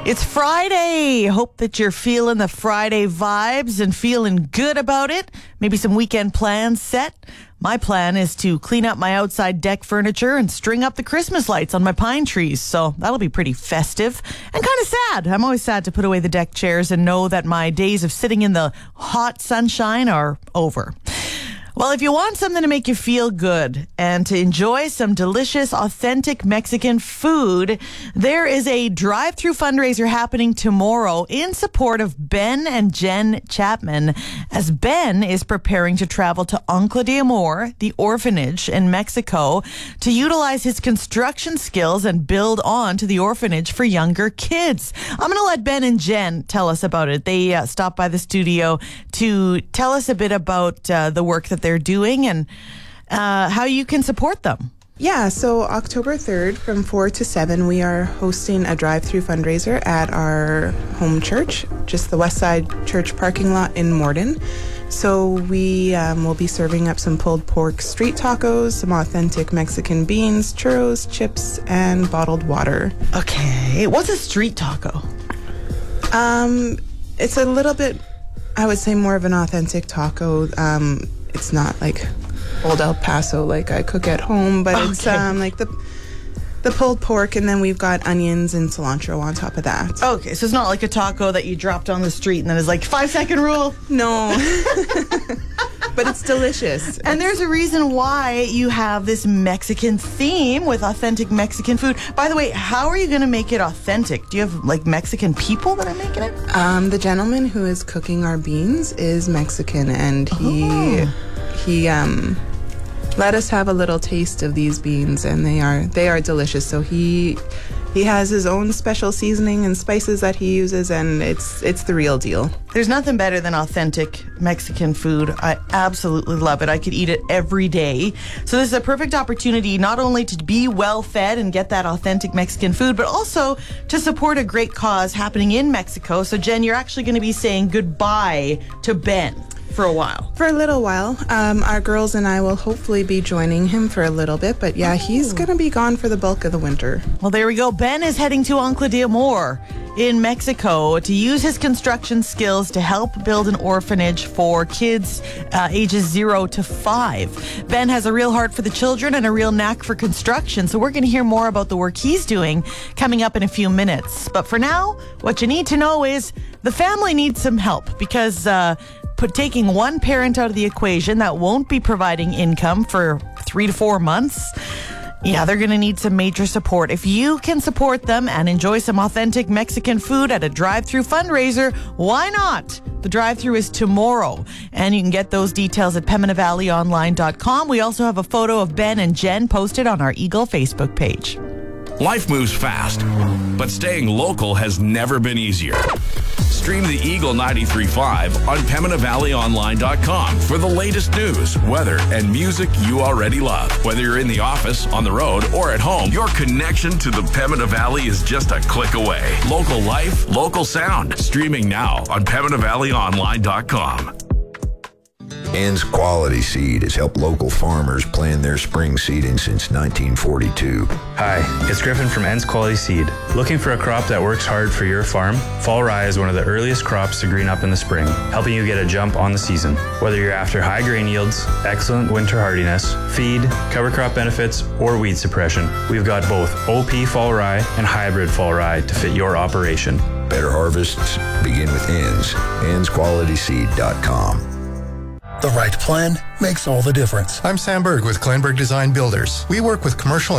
It's Friday. Hope that you're feeling the Friday vibes and feeling good about it. Maybe some weekend plans set. My plan is to clean up my outside deck furniture and string up the Christmas lights on my pine trees. So that'll be pretty festive and kind of sad. I'm always sad to put away the deck chairs and know that my days of sitting in the hot sunshine are over. Well, if you want something to make you feel good and to enjoy some delicious, authentic Mexican food, there is a drive-through fundraiser happening tomorrow in support of Ben and Jen Chapman, as Ben is preparing to travel to Ancla de Amor, the orphanage in Mexico, to utilize his construction skills and build on to the orphanage for younger kids. I'm going to let Ben and Jen tell us about it. They stopped by the studio to tell us a bit about the work that they're doing and how you can support them. Yeah, so October 3rd from 4 to 7, we are hosting a drive-through fundraiser at our home church, just the Westside Church parking lot in Morden. So we will be serving up some pulled pork street tacos, some authentic Mexican beans, churros, chips, and bottled water. Okay, what's a street taco? It's a little bit, I would say, more of an authentic taco. It's not like Old El Paso like I cook at home, but it's like the pulled pork, and then we've got onions and cilantro on top of that. Okay, so it's not like a taco that you dropped on the street and then it's like 5-second rule? No. But it's delicious. And there's a reason why you have this Mexican theme with authentic Mexican food. By the way, how are you going to make it authentic? Do you have like Mexican people that are making it? The gentleman who is cooking our beans is Mexican, and he let us have a little taste of these beans, and they are delicious. So he has his own special seasoning and spices that he uses, and it's the real deal. There's nothing better than authentic Mexican food. I absolutely love it. I could eat it every day. So this is a perfect opportunity not only to be well fed and get that authentic Mexican food, but also to support a great cause happening in Mexico. So Jen, you're actually going to be saying goodbye to Ben for a while. For a little while. Our girls and I will hopefully be joining him for a little bit, but yeah, he's going to be gone for the bulk of the winter. Well, there we go. Ben is heading to Ancla de Amor in Mexico to use his construction skills to help build an orphanage for kids ages 0 to 5. Ben has a real heart for the children and a real knack for construction, so we're going to hear more about the work he's doing coming up in a few minutes. But for now, what you need to know is the family needs some help because taking one parent out of the equation that won't be providing income for 3 to 4 months, yeah, they're going to need some major support. If you can support them and enjoy some authentic Mexican food at a drive-through fundraiser, why not? The drive-through is tomorrow, and you can get those details at PembinaValleyOnline.com. We also have a photo of Ben and Jen posted on our Eagle Facebook page. Life moves fast, but staying local has never been easier. Stream the Eagle 93.5 on PembinaValleyOnline.com for the latest news, weather, and music you already love. Whether you're in the office, on the road, or at home, your connection to the Pembina Valley is just a click away. Local life, local sound. Streaming now on PembinaValleyOnline.com. Ann's Quality Seed has helped local farmers plan their spring seeding since 1942. Hi, it's Griffin from Ann's Quality Seed. Looking for a crop that works hard for your farm? Fall rye is one of the earliest crops to green up in the spring, helping you get a jump on the season. Whether you're after high grain yields, excellent winter hardiness, feed, cover crop benefits, or weed suppression, we've got both OP fall rye and hybrid fall rye to fit your operation. Better harvests begin with Ann's. Ann'sQualitySeed.com. The right plan makes all the difference. I'm Sam Berg with Kleinberg Design Builders. We work with commercial